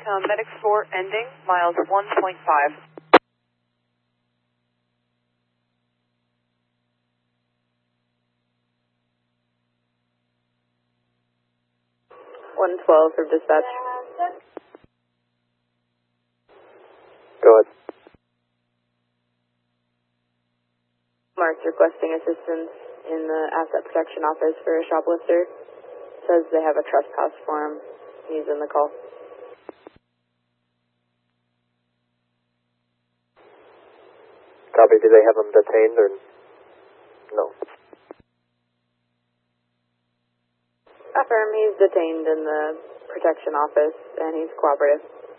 Medic 4 ending, miles 1.5. 112 for dispatch. Go ahead. Mark's requesting assistance in the asset protection office for a shoplifter. Says they have a trespass form. He's in the call. Copy. Do they have him detained or no? Affirm, he's detained in the protection office and he's cooperative.